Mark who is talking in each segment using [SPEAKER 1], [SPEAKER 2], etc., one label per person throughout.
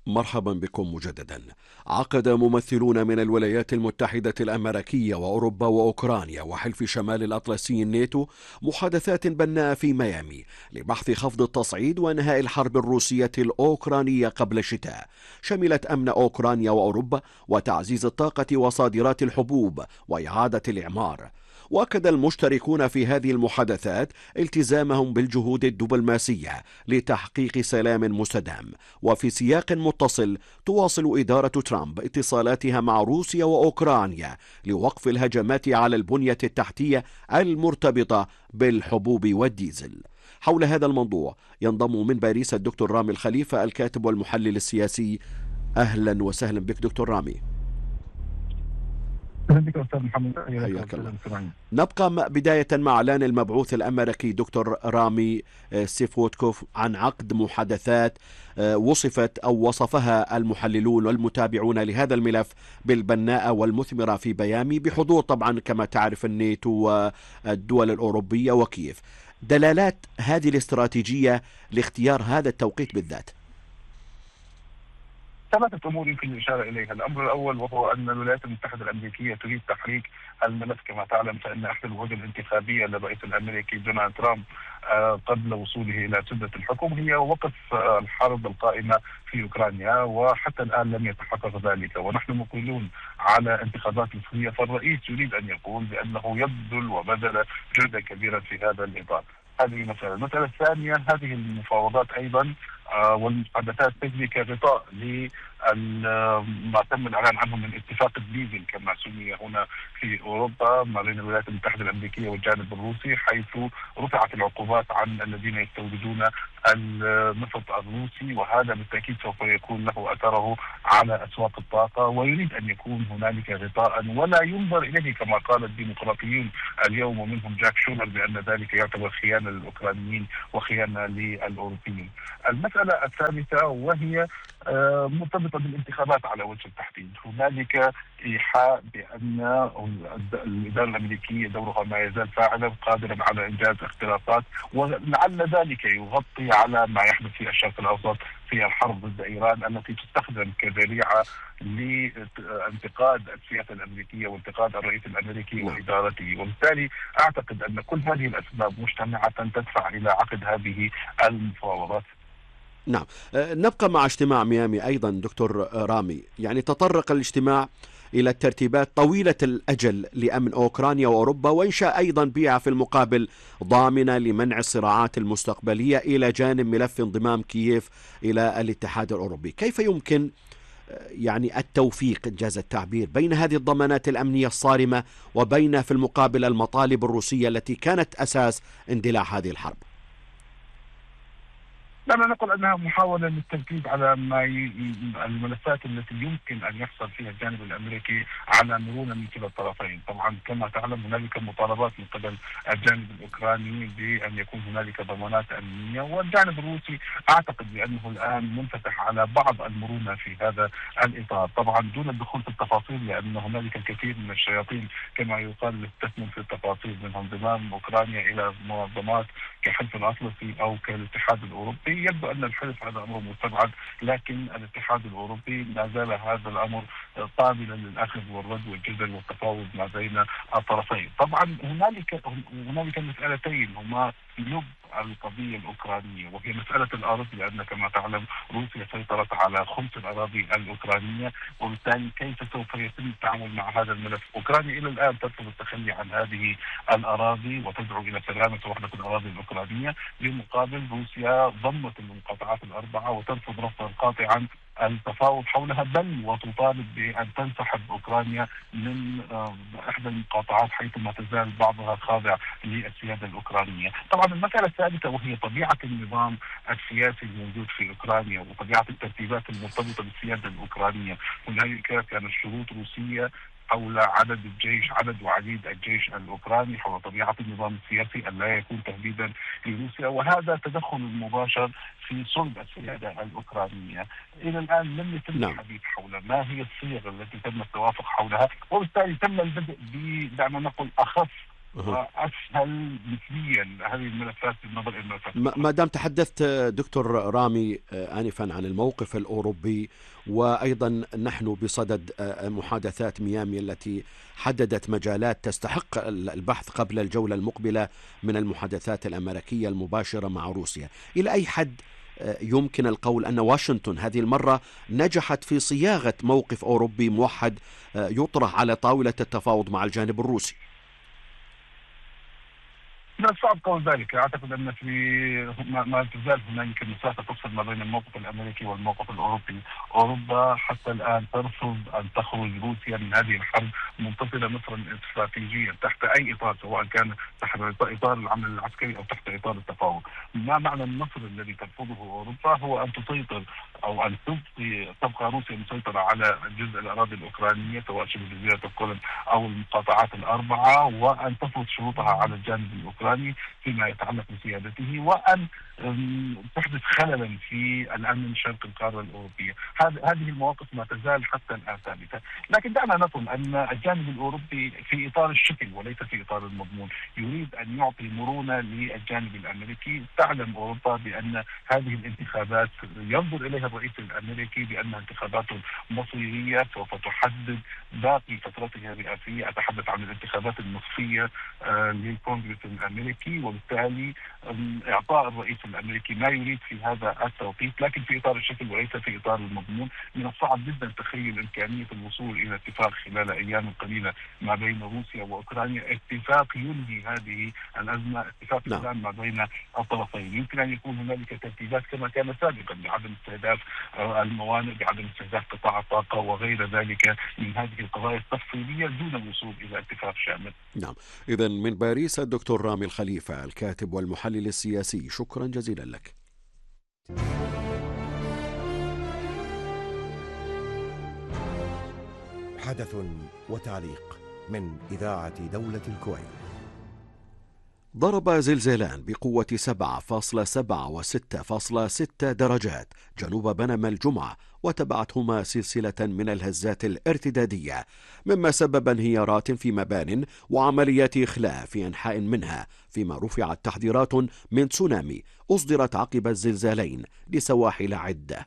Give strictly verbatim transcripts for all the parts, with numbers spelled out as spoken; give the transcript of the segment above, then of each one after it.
[SPEAKER 1] مرحبا بكم مجددا. عقد ممثلون من الولايات المتحدة الأمريكية وأوروبا وأوكرانيا وحلف شمال الأطلسي الناتو محادثات بناءة في ميامي لبحث خفض التصعيد وإنهاء الحرب الروسية الأوكرانية قبل الشتاء، شملت أمن أوكرانيا وأوروبا وتعزيز الطاقة وصادرات الحبوب وإعادة الإعمار. وأكد المشتركون في هذه المحادثات التزامهم بالجهود الدبلوماسية لتحقيق سلام مستدام. وفي سياق متصل، تواصل إدارة ترامب اتصالاتها مع روسيا وأوكرانيا لوقف الهجمات على البنية التحتية المرتبطة بالحبوب والديزل. حول هذا الموضوع ينضم من باريس الدكتور رامي الخليفة الكاتب والمحلل السياسي. أهلا وسهلا بك دكتور رامي.
[SPEAKER 2] اهلا بك استاذ محمد.
[SPEAKER 1] حياك الله. نبقى بداية مع اعلان المبعوث الامريكي دكتور رامي سيفوتكوف عن عقد محادثات وصفت او وصفها المحللون والمتابعون لهذا الملف بالبناءة والمثمرة في ميامي، بحضور طبعا كما تعرف الناتو والدول الاوروبيه وكييف. دلالات هذه الاستراتيجية لاختيار هذا التوقيت بالذات؟
[SPEAKER 2] ثلاثة أمور يمكن الإشارة إليها. الأمر الأول وهو أن الولايات المتحدة الأمريكية تريد تحريك الملف. كما تعلم فإن إحدى الوعود الانتخابية للرئيس الأمريكي دونالد ترامب قبل وصوله إلى سدة الحكم هي وقف الحرب القائمة في أوكرانيا، وحتى الآن لم يتحقق ذلك، ونحن مقبلون على انتخابات مصرية، فالرئيس يريد أن يقول بأنه يبذل وبذل جهدا كبيرا في هذا الإطار. هذه مسألة. المسألة الثانية، هذه المفاوضات أيضا آه والمحادثات تجري كغطاء لما تم الإعلان عنه من اتفاق الديزل كما سمي هنا في أوروبا ما بين الولايات المتحدة الأمريكية والجانب الروسي، حيث رفعت العقوبات عن الذين يستوردون النفط الروسي، وهذا بالتأكيد سوف يكون له أثره على أسواق الطاقة، ويريد أن يكون هنالك غطاء ولا ينظر إليه كما قال الديمقراطيون اليوم ومنهم جاك شومر بأن ذلك يعتبر خيانة للأوكرانيين وخيانة للأوروبيين. المسألة الثالثة وهي مرتبطة بالانتخابات على وجه التحديد، هنالك إيحاء بأن الإدارة الأمريكية دورها ما يزال فاعلا قادرا على إنجاز اختراقات، ولعل ذلك يغطي على ما يحدث في الشرق الأوسط في الحرب ضد إيران التي تستخدم كذريعة لانتقاد السياسة الأمريكية وانتقاد الرئيس الأمريكي وإدارته. وبالتالي أعتقد أن كل هذه الأسباب مجتمعة تدفع إلى عقد هذه المفاوضات.
[SPEAKER 1] نعم، نبقى مع اجتماع ميامي أيضا دكتور رامي. يعني تطرق الاجتماع إلى الترتيبات طويلة الأجل لأمن أوكرانيا وأوروبا، وإنشاء أيضا بيئة في المقابل ضامنة لمنع الصراعات المستقبلية، إلى جانب ملف انضمام كييف إلى الاتحاد الأوروبي. كيف يمكن يعني التوفيق إنجاز التعبير بين هذه الضمانات الأمنية الصارمة وبين في المقابل المطالب الروسية التي كانت أساس اندلاع هذه الحرب؟
[SPEAKER 2] لا نقول أنها محاولة للتركيز على ما ي... الملفات التي يمكن أن يحصل فيها الجانب الأمريكي على مرونة من كلا الطرفين. طبعا كما تعلم هنالك مطالبات من قبل الجانب الأوكراني بأن يكون هنالك ضمانات أمنية، والجانب الروسي أعتقد بأنه الآن منفتح على بعض المرونة في هذا الإطار، طبعا دون الدخول في التفاصيل لأن هنالك الكثير من الشياطين كما يقال تكمن في التفاصيل، من انضمام أوكرانيا إلى منظمات كحلف الأطلسي أو كالاتحاد الأوروبي. يبدو أن الحلف هذا أمر مستبعد، لكن الاتحاد الأوروبي لا زال هذا الأمر قابلا للأخذ والرد والجدل والتفاوض ما بين الطرفين. طبعا هنالك هنالك مسألتين هما لب القضية الأوكرانية، وهي مسألة الأرض، لأن كما تعلم روسيا سيطرت على خمس الأراضي الأوكرانية، وبالتالي كيف سوف يتم التعامل مع هذا الملف؟ أوكرانيا إلى الآن ترفض التخلي عن هذه الأراضي وتدعو إلى سلامة وحدة الأراضي الأوكرانية، بمقابل روسيا ضمت المقاطعات الأربعة وترفض رفضا قاطعا التفاوض حولها، بل وتطالب بأن تنسحب أوكرانيا من إحدى المقاطعات حيثما تزال بعضها خاضع للسيادة الأوكرانية. طبعا المسألة الثالثة وهي طبيعة النظام السياسي الموجود في أوكرانيا وطبيعة الترتيبات المرتبطة بالسيادة الأوكرانية. هنالك كانت شروط روسية حول عدد الجيش عدد وعديد الجيش الأوكراني، حول طبيعة النظام السياسي أن لا يكون تهديدا لروسيا، وهذا تدخل مباشر في صلب السيادة الأوكرانية. إلى الآن لم يتم الحديث حول ما هي الصيغ التي تم التوافق حولها، وبالتالي تم البدء بدعنا نقول أخف وأسهل نسبيا هذه الملفات بالنظر إلى الملفات.
[SPEAKER 1] ما دام تحدثت دكتور رامي آنفا عن الموقف الأوروبي، وأيضا نحن بصدد محادثات ميامي التي حددت مجالات تستحق البحث قبل الجولة المقبلة من المحادثات الأمريكية المباشرة مع روسيا، إلى أي حد يمكن القول أن واشنطن هذه المرة نجحت في صياغة موقف أوروبي موحد يطرح على طاولة التفاوض مع الجانب الروسي؟
[SPEAKER 2] لا، صعب قول ذلك. اعتقد ان في ما, ما تزال هنالك مسافه تفصل ما بين الموقف الامريكي والموقف الاوروبي. اوروبا حتى الان ترفض ان تخرج روسيا من هذه الحرب، منتصره مصرا استراتيجيا تحت اي اطار، سواء كان تحت اطار العمل العسكري او تحت اطار التفاوض. ما معنى النصر الذي ترفضه اوروبا؟ هو ان تسيطر او ان تبقي تبقى روسيا مسيطره على جزء الاراضي الاوكرانيه، سواء شبه جزيره القرم او المقاطعات الاربعه، وان تفرض شروطها على الجانب الاوكراني فيما يتعلق بسيادته، وأن تحدث خللا في الأمن شرق القارة الأوروبية. هذه المواقف ما تزال حتى الآن ثابتة، لكن دعنا نقول أن الجانب الأوروبي في إطار الشكل وليس في إطار المضمون يريد أن يعطي مرونة للجانب الأمريكي. تعلم أوروبا بأن هذه الانتخابات ينظر إليها الرئيس الأمريكي بأنها انتخابات مصيرية سوف تحدد باقي فترته الرئاسية. أتحدث عن الانتخابات النصفية للكونغرس الأمريكي، وبالتالي إعطاء الرئيس الأمريكي ما يريد في هذا التوقيت، لكن في إطار الشكل وليس في إطار المضمون. من الصعب جدا تخيل إمكانية الوصول إلى اتفاق خلال أيام قليلة ما بين روسيا وأوكرانيا، اتفاق ينهي هذه الأزمة، اتفاق سلام ما بين الطرفين. يمكن أن يكون هنالك ترتيبات كما كان سابقا بعدم استهداف الموانئ، بعدم استهداف قطاع الطاقة وغير ذلك من هذه القضايا التفصيلية دون الوصول إلى اتفاق شامل.
[SPEAKER 1] نعم، إذن من باريس الدكتور رامي الخليفة الكاتب والمحلل السياسي، شكرا جزيلا لك.
[SPEAKER 3] حدث وتعليق من إذاعة دولة الكويت.
[SPEAKER 1] ضرب زلزالان بقوة سبعة فاصلة سبعة وستة فاصلة ستة درجات جنوب بنما الجمعة، وتبعتهما سلسلة من الهزات الارتدادية، مما سبب انهيارات في مبان وعمليات إخلاء في أنحاء منها، فيما رفعت تحذيرات من تسونامي أصدرت عقب الزلزالين لسواحل عدة.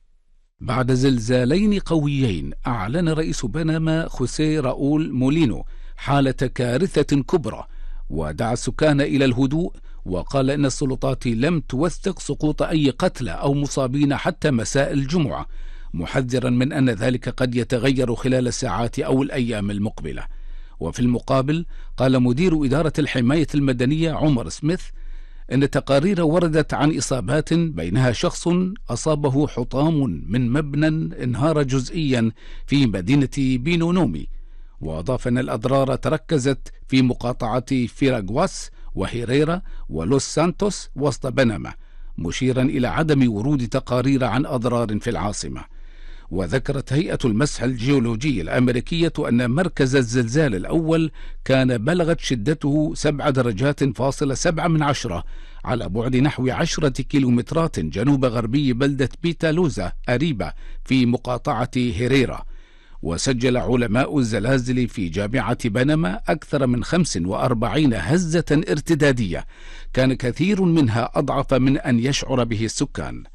[SPEAKER 4] بعد زلزالين قويين أعلن رئيس بنما خوسيه راؤول مولينو حالة كارثة كبرى، ودعا السكان إلى الهدوء، وقال إن السلطات لم توثق سقوط أي قتلى أو مصابين حتى مساء الجمعة، محذرا من أن ذلك قد يتغير خلال الساعات أو الأيام المقبلة. وفي المقابل قال مدير إدارة الحماية المدنية عمر سميث إن تقارير وردت عن إصابات بينها شخص أصابه حطام من مبنى انهار جزئيا في مدينة بينونومي، وأضاف أن الأضرار تركزت في مقاطعة فيراغواس وهيريرا ولوس سانتوس وسط بنما، مشيرا إلى عدم ورود تقارير عن أضرار في العاصمة. وذكرت هيئة المسح الجيولوجي الأمريكية أن مركز الزلزال الأول كان بلغت شدته سبع درجات فاصلة سبعة من عشرة على بعد نحو عشرة كيلومترات جنوب غربي بلدة بيتالوزا أريبا في مقاطعة هيريرا. وسجل علماء الزلازل في جامعة بنما أكثر من خمس وأربعين هزة ارتدادية، كان كثير منها أضعف من أن يشعر به السكان.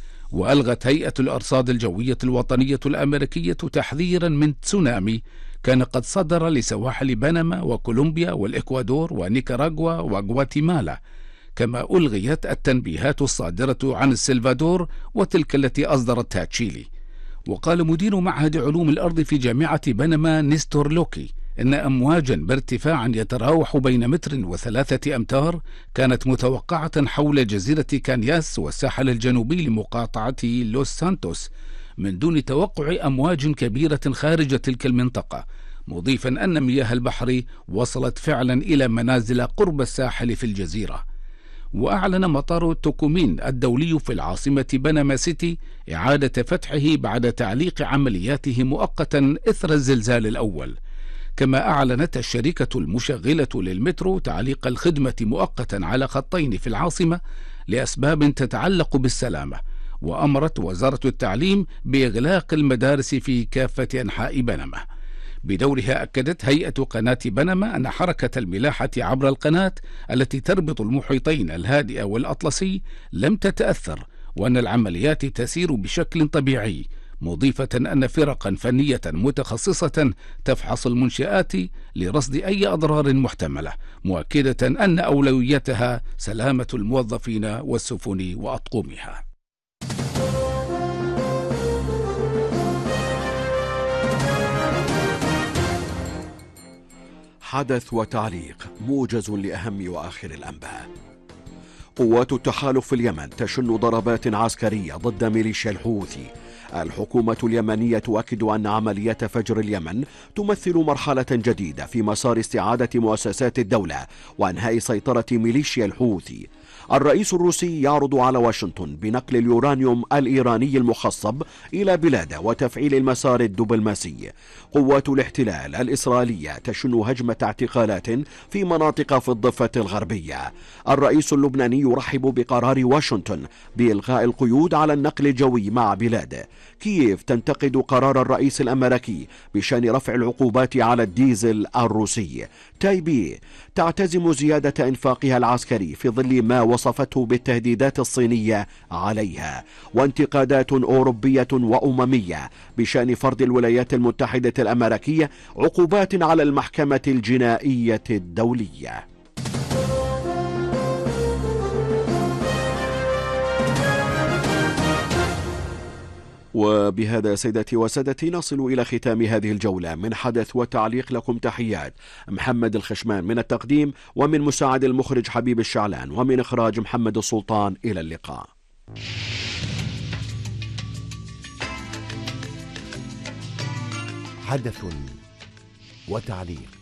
[SPEAKER 4] وألغت هيئة الأرصاد الجوية الوطنية الأمريكية تحذيرا من تسونامي كان قد صدر لسواحل بنما وكولومبيا والإكوادور ونيكاراغوا وغواتيمالا، كما ألغيت التنبيهات الصادرة عن السلفادور وتلك التي أصدرتها تشيلي. وقال مدير معهد علوم الأرض في جامعة بنما نيستور لوكي إن أمواجا بارتفاع يتراوح بين متر وثلاثة أمتار كانت متوقعة حول جزيرة كانياس والساحل الجنوبي لمقاطعة لوس سانتوس، من دون توقع أمواج كبيرة خارج تلك المنطقة، مضيفا أن مياه البحر وصلت فعلا إلى منازل قرب الساحل في الجزيرة. وأعلن مطار توكومين الدولي في العاصمة بنما سيتي إعادة فتحه بعد تعليق عملياته مؤقتا إثر الزلزال الأول. كما أعلنت الشركة المشغلة للمترو تعليق الخدمة مؤقتا على خطين في العاصمة لأسباب تتعلق بالسلامة، وأمرت وزارة التعليم بإغلاق المدارس في كافة أنحاء بنما. بدورها أكدت هيئة قناة بنما أن حركة الملاحة عبر القناة التي تربط المحيطين الهادئ والأطلسي لم تتأثر، وأن العمليات تسير بشكل طبيعي، مضيفة أن فرقا فنية متخصصة تفحص المنشآت لرصد أي أضرار محتملة، مؤكدة أن أولويتها سلامة الموظفين والسفن وأطقمها.
[SPEAKER 1] حدث وتعليق موجز لأهم وآخر الأنباء. قوات التحالف في اليمن تشن ضربات عسكرية ضد ميليشيا الحوثي. الحكومة اليمنية تؤكد أن عملية فجر اليمن تمثل مرحلة جديدة في مسار استعادة مؤسسات الدولة وإنهاء سيطرة ميليشيا الحوثي. الرئيس الروسي يعرض على واشنطن بنقل اليورانيوم الإيراني المخصب إلى بلاده وتفعيل المسار الدبلوماسي. قوات الاحتلال الإسرائيلية تشن هجمة اعتقالات في مناطق في الضفة الغربية. الرئيس اللبناني يرحب بقرار واشنطن بإلغاء القيود على النقل الجوي مع بلاده. كييف تنتقد قرار الرئيس الأمريكي بشأن رفع العقوبات على الديزل الروسي. تايبي تعتزم زيادة إنفاقها العسكري في ظل ما وصفته بالتهديدات الصينية عليها. وانتقادات أوروبية وأممية بشأن فرض الولايات المتحدة الأمريكية عقوبات على المحكمة الجنائية الدولية. وبهذا سيدتي وسادتي نصل إلى ختام هذه الجولة من حدث وتعليق. لكم تحيات محمد الخشمان من التقديم، ومن مساعد المخرج حبيب الشعلان، ومن إخراج محمد السلطان. إلى اللقاء.
[SPEAKER 3] حدث وتعليق.